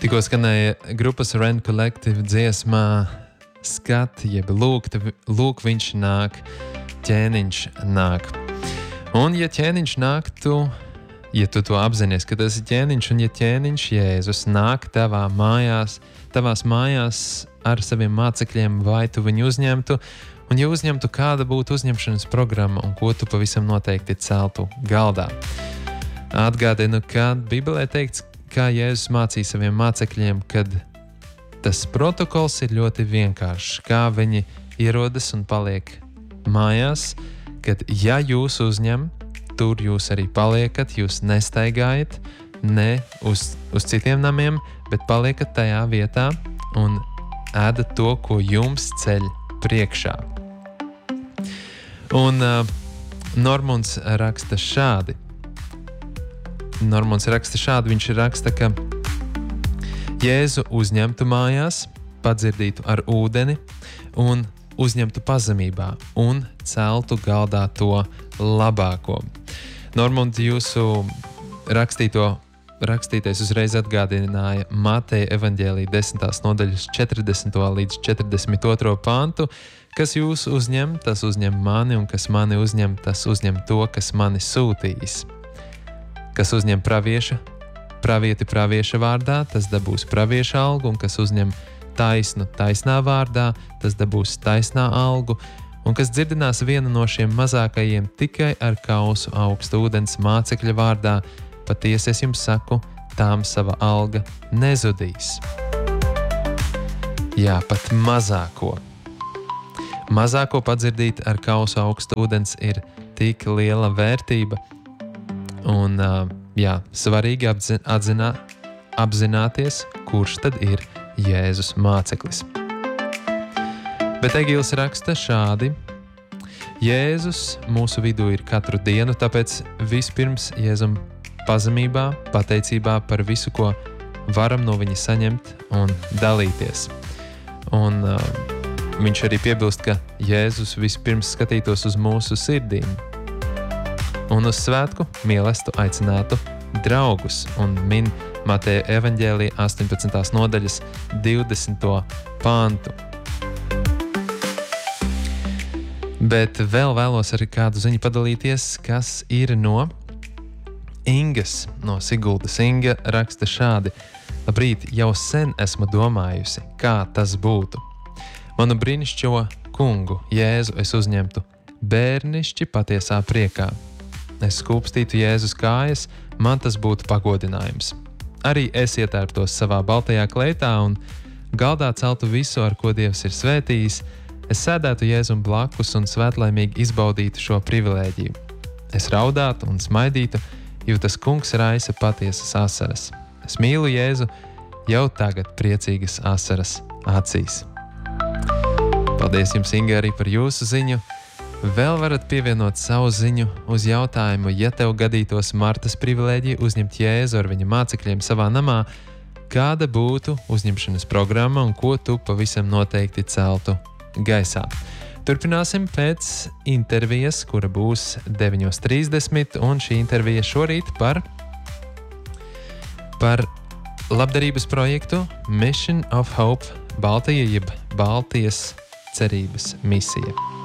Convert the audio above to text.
Tikko skanēja grupas Rent Collective dziesmā Skat, jeb lūk viņš nāk, ķēniņš nāk. Un ja ķēniņš nāktu, ja tu to apzinies, ka tas ir ķēniņš, un ja ķēniņš Jēzus nāk tavās mājās ar saviem mācekļiem, vai tu viņu uzņemtu, un ja uzņemtu, kāda būtu uzņemšanas programma, un ko tu pavisam noteikti celtu galdā. Atgādinu, ka Bībelē teikts, kā Jēzus mācīja saviem mācekļiem, kad tas protokols ir ļoti vienkāršs, kā viņi ierodas un paliek mājās, kad ja jūs uzņem, tur jūs arī paliekat, jūs nestaigājat ne uz citiem namiem, bet paliekat tajā vietā un ēdat to, ko jums ceļ priekšā. Un Normunds raksta šādi. Viņš raksta, ka Jēzu uzņemtu mājās, padzirdītu ar ūdeni un uzņemtu pazemībā un celtu galdā to labāko. Normund, jūsu rakstītais uzreiz atgādināja Mateja evaņģēlija 10. nodaļas 40. līdz 42. pantu, kas jūs uzņem, tas uzņem mani, un kas mani uzņem, tas uzņem to, kas mani sūtījis. Kas uzņem pravieti pravieša vārdā, tas dabūs pravieša algu, un kas uzņem taisnu taisnā vārdā, tas dabūs taisnā algu, un kas dzirdinās vienu no šiem mazākajiem tikai ar kausu augstu ūdens mācekļa vārdā, patiesi es jums saku, tām sava alga nezudīs. Jā, pat mazāko. Mazāko padzirdīt ar kausu augstu ūdens ir tik liela vērtība, un svarīgi apzināties, kurš tad ir Jēzus māceklis. Bet Egīls raksta šādi: Jēzus mūsu vidū ir katru dienu, tāpēc vispirms Jēzum pazemībā, pateicībā par visu, ko varam no viņa saņemt un dalīties. Un viņš arī piebilst, ka Jēzus vispirms skatītos uz mūsu sirdīm un uz svētku mīlestību aicinātu draugus, un min Mateja evaņģēlija 18. nodaļas 20. pantu. Bet vēl vēlos arī kādu ziņu padalīties, kas ir no Ingas, no Siguldas. Inga raksta šādi: Labrīt, jau sen esmu domājusi, kā tas būtu. Manu brīnišķo kungu Jēzu es uzņemtu bērnišķi patiesā priekā. Es skūpstītu Jēzus kājas, man tas būtu pagodinājums. Arī es ietērptos savā baltajā kleitā un galdā celtu visu, ar ko Dievs ir svētījis. Es sēdētu Jēzum blakus un svētlaimīgi izbaudītu šo privilēģiju. Es raudātu un smaidītu, jo tas kungs raisa patiesas asaras. Es mīlu Jēzu, jau tagad priecīgas asaras acīs. Paldies jums, Inga, arī par jūsu ziņu. Vēl varat pievienot savu ziņu uz jautājumu, ja tev gadītos Martas privilēģija uzņemt Jēzu ar viņa mācekļiem savā namā, kāda būtu uzņemšanas programma un ko tu pavisam noteikti celtu gaisā. Turpināsim pēc intervijas, kura būs 9:30, un šī intervija šorīt par labdarības projektu Mission of Hope Baltija, jeb Baltijas cerības misija.